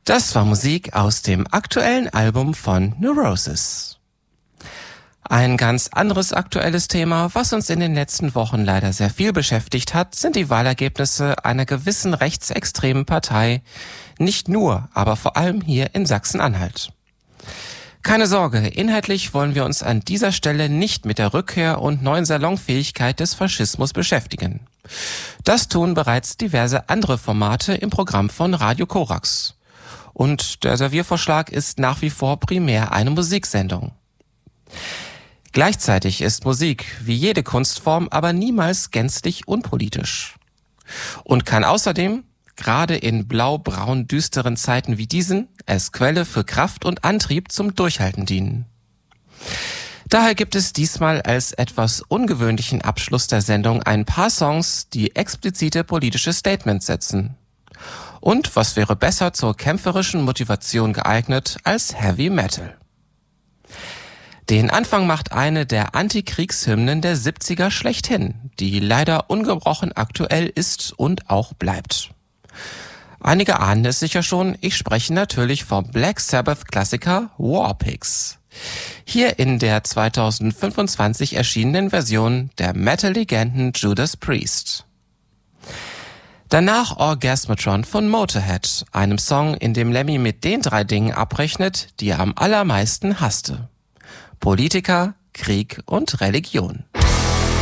Das war Musik aus dem aktuellen Album von Neurosis. Ein ganz anderes aktuelles Thema, was uns in den letzten Wochen leider sehr viel beschäftigt hat, sind die Wahlergebnisse einer gewissen rechtsextremen Partei, nicht nur, aber vor allem hier in Sachsen-Anhalt. Keine Sorge, inhaltlich wollen wir uns an dieser Stelle nicht mit der Rückkehr und neuen Salonfähigkeit des Faschismus beschäftigen. Das tun bereits diverse andere Formate im Programm von Radio Korax. Und der Serviervorschlag ist nach wie vor primär eine Musiksendung. Gleichzeitig ist Musik, wie jede Kunstform, aber niemals gänzlich unpolitisch. Und kann außerdem, gerade in blau-braun düsteren Zeiten wie diesen, als Quelle für Kraft und Antrieb zum Durchhalten dienen. Daher gibt es diesmal als etwas ungewöhnlichen Abschluss der Sendung ein paar Songs, die explizite politische Statements setzen. Und was wäre besser zur kämpferischen Motivation geeignet als Heavy Metal? Den Anfang macht eine der Antikriegshymnen der 70er schlechthin, die leider ungebrochen aktuell ist und auch bleibt. Einige ahnen es sicher schon, ich spreche natürlich vom Black Sabbath-Klassiker Warpigs. Hier in der 2025 erschienenen Version der Metal-Legenden Judas Priest. Danach Orgasmatron von Motorhead, einem Song, in dem Lemmy mit den 3 Dingen abrechnet, die er am allermeisten hasste: Politiker, Krieg und Religion.